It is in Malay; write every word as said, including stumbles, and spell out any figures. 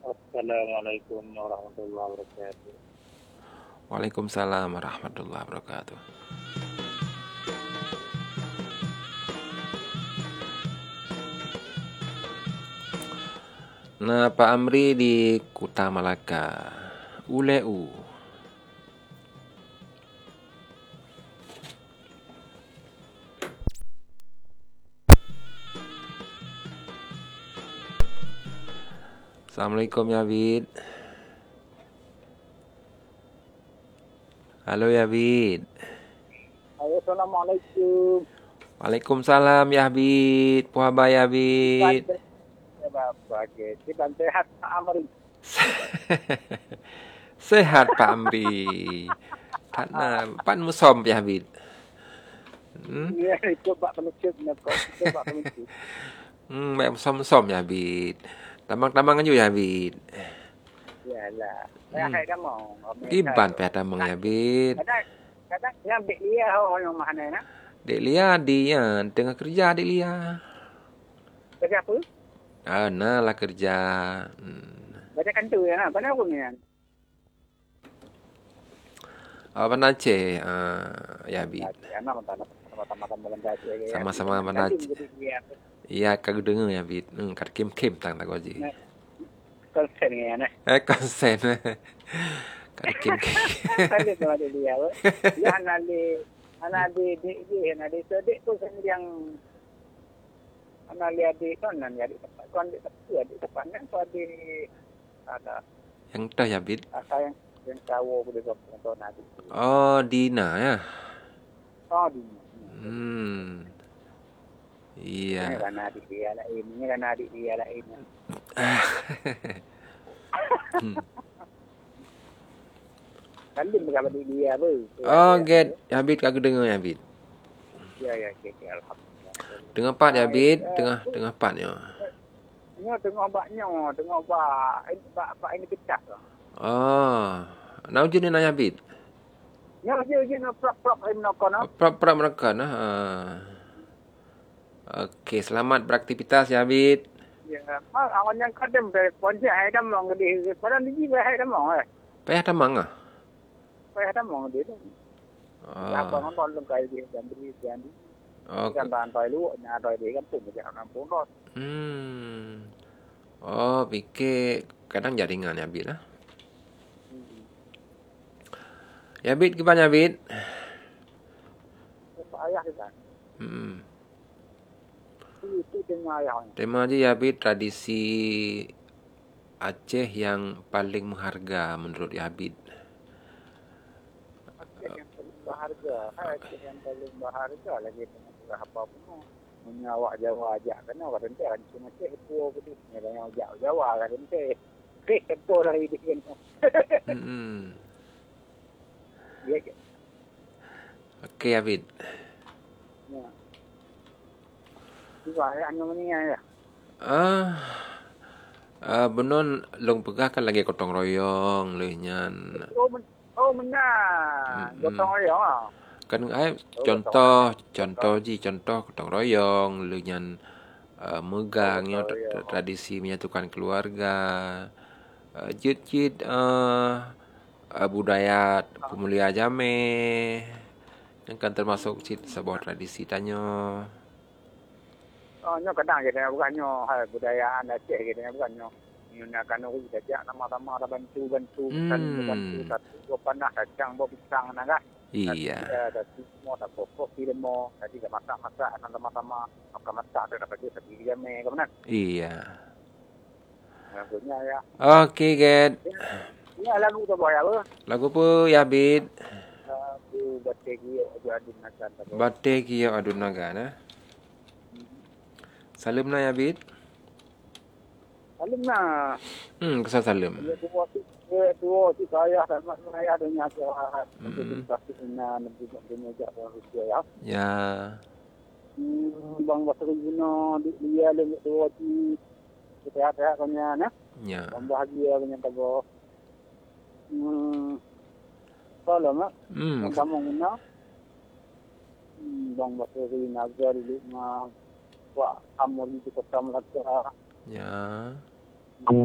Assalamualaikum warahmatullahi wabarakatuh. Waalaikumsalam warahmatullahi wabarakatuh. Nah, Pak Amri di Kuta Malaka. Uleu. Assalamualaikum ya Bid. Halo ya Bid. Assalamualaikum. Waalaikumsalam ya Bid. Puaba ya Bid. Bagai kita sehat Pak Amri. Sehat Pak Amri. Karena pan musom ya Bid. Hmm? Ya, itu Pak Penutup nak kau. Itu Pak Penutup. Hmm, baik musom-musom ya Bid. Tambang-tambangan juga ya Bid. Yalah. Saya hai dah mau. Giban pe tambang ya Bid. Kadang kadang yang bek dia orang mana nak? Dek Lia dia tengah kerja Dek Lia. Kerja apa? Ah, nah lah kerja. Hmm. Baca kantor ya nak. Mana pun ya. Apa Aceh? Ah, ya Bid. Anak mana sama-sama makan Aceh. Sama-sama mana Aceh. Iya, kagak dengar ya Bid. Hmm, kad kem-kem tang tak gaji. Konsen ya nak. Eh, konsen. Kad kem-kem. Ada tu ada dia. Ya anak di anak di di di anak di sedik tu yang anak lihat di kanan ya di tempat kan di tempat di tempat kan tu ada ada Yang dah ya Bid. ada yang yang tahu boleh kau nanti. Oh, Dina ya. Oh di. Hmm. Ini Iya. kan adik dia lah ini, ini kan adik dia lah ini. Hmm. Kan dia bukan adik dia apa? Oh, get. Ya Bid kagak dengar ya Bid. Ya ya okey okey alhamdulillah. Dengar part ya Bid, tengah tengah partnya. Ini tengok baknya, tengok bak ini bak bak ini pecah lah. Oh. Nak ujian ni nanya Bid. Ya je je nak prap-prap ini nak kau nak. Prap-prap mereka nah. Ah. Okey, selamat beraktivitas ya Bid. Ya, mak awan yang kadem be ponje hai dah mong di pada ni be hai dah mong eh. Payah tamang ah. Hai dah mong di. Oh. Apa ngon kon lung kai di dan di dan di. Oh. Kan ban toy lu nya toy di kan pun je orang pun rot. Hmm. Oh, fikir kadang jaringan ya Bid lah. Ya Bid, gimana Bid? Ayah kita. Hmm. Itu tema ayah. Tema aja ya Bid, tradisi Aceh yang paling mengharga menurut ya Bid. Aceh yang paling berharga, Aceh yang paling berharga lagi dengan apa pun. Menyawak Jawa aja kan orang rente kan cuma Aceh itu betul. Yang Jawa Jawa kan rente. Kek itu dari di sini. Hmm. Ya. Okey ya Bid. Ya. Juga anu ni ya. Ah. Uh, benon long pegah kan lagi gotong royong lehnyan. Oh, men oh benar. Mm-mm. Gotong royong ah. Kan ai contoh contoh ji contoh gotong royong lehnyan uh, megang Oh, yo gotong royong. tradisi menyatukan keluarga. Uh, jit-jit uh, uh, budaya pemulia jame yang kan termasuk cit sebuah tradisi tanyo. Oh, nyo kadang kita bukannya hai budayaan Aceh kita bukannya menggunakan orang saja nama-nama ada bantu-bantu kan bantu tapi gua panah kacang bawa pisang naga. Iya. Ada semua ada pokok filmo tadi ke masak-masak sama-sama makan masak ada dapat dia sendiri jame kan. Iya. Lagunya ya. Okey, Get. Ini lagu tu boy apa? Lagu apa ya Bid? Lagu Bategi Adun Nagan. Bategi Adun Nagan nah. Salam na ya Bid. Salam na. Hmm, kesal salam. Ya tu ya tu tu saya sama saya dengan saya. Itu pasti kena nanti dengan jaga Rusia ya. Ya. Hmm, bang Basri Guna dia lagi tu ti kita ada kanya na. Ya. Bang bahagia kanya kabo. Hmm. Kalau mak. Hmm. Kamu guna. Hmm, bang Basri Nazar lima. Wah, kamu di kota Melaka. Ya.